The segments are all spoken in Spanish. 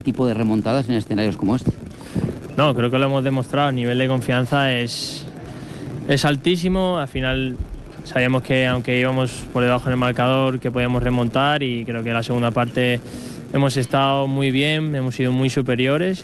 tipo de remontadas en escenarios como este. No, creo que lo hemos demostrado. El nivel de confianza es altísimo. Al final sabíamos que aunque íbamos por debajo en el marcador, que podíamos remontar, y creo que la segunda parte hemos estado muy bien, hemos sido muy superiores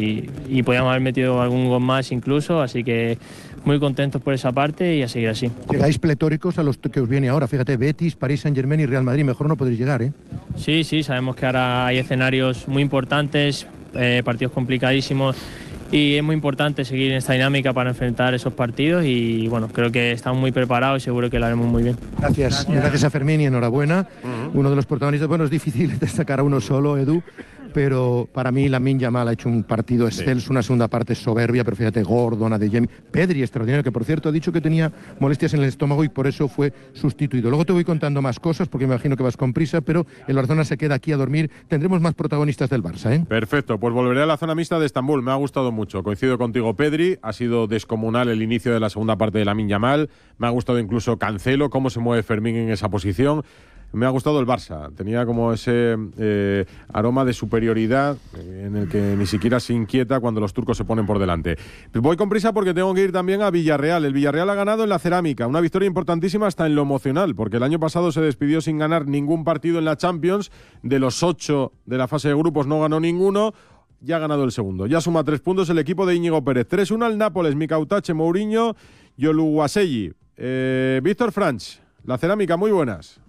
y podíamos haber metido algún gol más incluso, así que muy contentos por esa parte y a seguir así. Llegáis pletóricos a los que os viene ahora, fíjate, Betis, Paris Saint-Germain y Real Madrid, mejor no podréis llegar, ¿eh? Sí, sabemos que ahora hay escenarios muy importantes, partidos complicadísimos, y es muy importante seguir en esta dinámica para enfrentar esos partidos y bueno, creo que estamos muy preparados y seguro que lo haremos muy bien. Gracias a Fermín y enhorabuena. Uno de los protagonistas, bueno, es difícil destacar a uno solo, Edu, pero para mí Lamine Yamal ha hecho un partido excelso, una segunda parte soberbia, pero fíjate, Gordon, Adeyemi, Pedri extraordinario, que por cierto ha dicho que tenía molestias en el estómago y por eso fue sustituido. Luego te voy contando más cosas porque me imagino que vas con prisa, pero el Barcelona se queda aquí a dormir. Tendremos más protagonistas del Barça, ¿eh? Perfecto, pues volveré a la zona mixta de Estambul. Me ha gustado mucho. Coincido contigo, Pedri. Ha sido descomunal el inicio de la segunda parte de Lamine Yamal. Me ha gustado incluso Cancelo, cómo se mueve Fermín en esa posición. Me ha gustado el Barça, tenía como ese aroma de superioridad en el que ni siquiera se inquieta cuando los turcos se ponen por delante. Voy con prisa porque tengo que ir también a Villarreal. El Villarreal ha ganado en la Cerámica, una victoria importantísima hasta en lo emocional, porque el año pasado se despidió sin ganar ningún partido en la Champions. De los 8 de la fase de grupos no ganó ninguno. Ya ha ganado el segundo. Ya suma 3 puntos el equipo de Íñigo Pérez. 3-1 al Nápoles, Mikautache, Mourinho y Oluwaseyi. Víctor Franch, la Cerámica, muy buenas.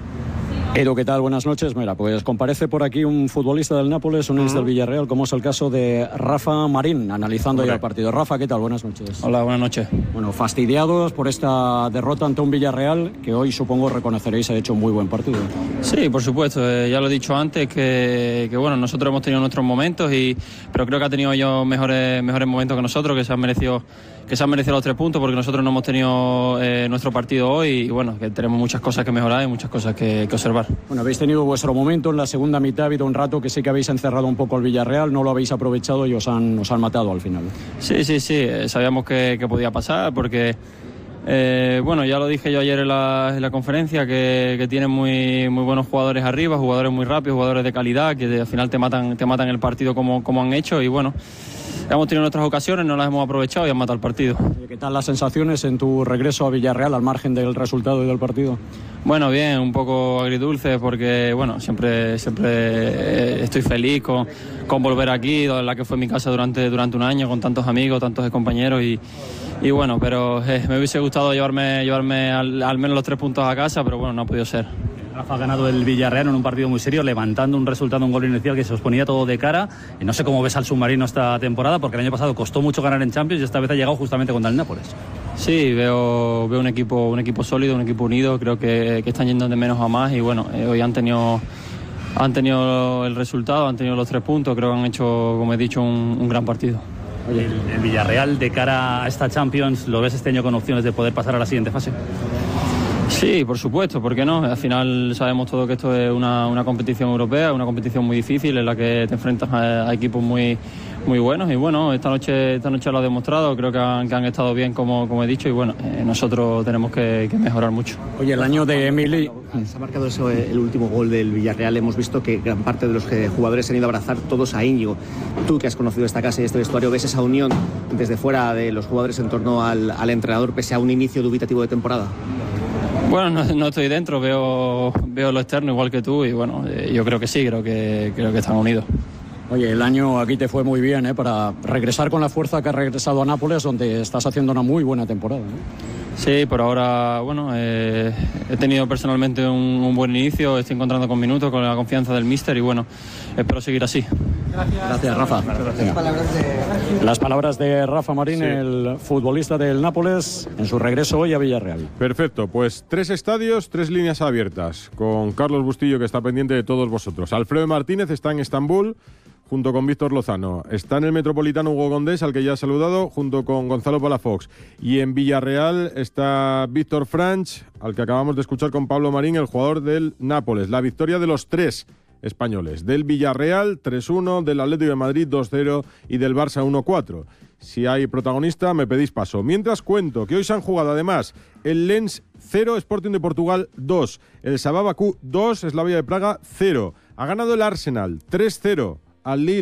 Edu, ¿qué tal? Buenas noches. Mira, pues comparece por aquí un futbolista del Nápoles, un ex del Villarreal, como es el caso de Rafa Marín, analizando ya el partido. Rafa, ¿qué tal? Buenas noches. Hola, buenas noches. Bueno, fastidiados por esta derrota ante un Villarreal que hoy supongo reconoceréis ha hecho un muy buen partido. Sí, por supuesto. Ya lo he dicho antes que bueno, nosotros hemos tenido nuestros momentos, pero creo que ha tenido ellos mejores momentos que nosotros, que se han merecido los 3 puntos, porque nosotros no hemos tenido nuestro partido hoy y bueno, que tenemos muchas cosas que mejorar y muchas cosas que observar. Bueno, habéis tenido vuestro momento en la segunda mitad, ha habido un rato que sí que habéis encerrado un poco al Villarreal, no lo habéis aprovechado y os han matado al final. Sí, sabíamos que podía pasar porque bueno, ya lo dije yo ayer en la conferencia que tienen muy buenos jugadores arriba, jugadores muy rápidos, jugadores de calidad que al final te matan el partido como han hecho y bueno, hemos tenido nuestras ocasiones, no las hemos aprovechado y han matado el partido. ¿Qué tal las sensaciones en tu regreso a Villarreal al margen del resultado y del partido? Bueno, bien, un poco agridulce porque bueno, siempre estoy feliz con volver aquí, la que fue mi casa durante un año, con tantos amigos, tantos compañeros y bueno, pero me hubiese gustado llevarme al menos los 3 puntos a casa, pero bueno, no ha podido ser. Rafa ha ganado el Villarreal en un partido muy serio, levantando un resultado, un gol inicial que se os ponía todo de cara. Y no sé cómo ves al submarino esta temporada, porque el año pasado costó mucho ganar en Champions y esta vez ha llegado justamente contra el Nápoles. Sí, veo un equipo sólido, un equipo unido, creo que están yendo de menos a más y bueno, hoy han tenido el resultado, han tenido los 3 puntos, creo que han hecho, como he dicho, un gran partido. Oye, el Villarreal de cara a esta Champions, ¿lo ves este año con opciones de poder pasar a la siguiente fase? Sí, por supuesto, ¿por qué no? Al final sabemos todo que esto es una competición europea, una competición muy difícil en la que te enfrentas a equipos muy buenos y bueno, esta noche lo ha demostrado, creo que han estado bien como he dicho y bueno, nosotros tenemos que mejorar mucho. Oye, el año de Emily... Se ha marcado eso, el último gol del Villarreal, hemos visto que gran parte de los jugadores se han ido a abrazar todos a Íñigo. Tú que has conocido esta casa y este vestuario, ¿ves esa unión desde fuera de los jugadores en torno al entrenador pese a un inicio dubitativo de temporada? Bueno, no estoy dentro, veo lo externo igual que tú y bueno, yo creo que sí, creo que están unidos. Oye, el año aquí te fue muy bien, para regresar con la fuerza que has regresado a Nápoles, donde estás haciendo una muy buena temporada, ¿no? Sí, por ahora, bueno, he tenido personalmente un buen inicio, estoy encontrando con minutos, con la confianza del míster y bueno, espero seguir así. Gracias, Rafa. Las palabras de Rafa Marín, sí, el futbolista del Nápoles, en su regreso hoy a Villarreal. Perfecto, pues 3 estadios, 3 líneas abiertas, con Carlos Bustillo que está pendiente de todos vosotros. Alfredo Martínez está en Estambul, junto con Víctor Lozano. Está en el Metropolitano Hugo Condés, al que ya he saludado, junto con Gonzalo Palafox. Y en Villarreal está Víctor Franch, al que acabamos de escuchar con Pablo Marín, el jugador del Nápoles. La victoria de los 3 españoles, del Villarreal 3-1, del Atlético de Madrid 2-0 y del Barça 1-4. Si hay protagonista, me pedís paso. Mientras cuento que hoy se han jugado además el Lens 0, Sporting de Portugal 2, el Sabah Bakú 2, Slavia de Praga 0. Ha ganado el Arsenal 3-0 al Lille.